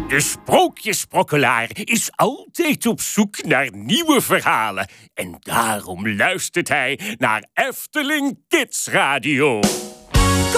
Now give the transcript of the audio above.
De sprookjesprokkelaar is altijd op zoek naar nieuwe verhalen. En daarom luistert hij naar Efteling Kids Radio.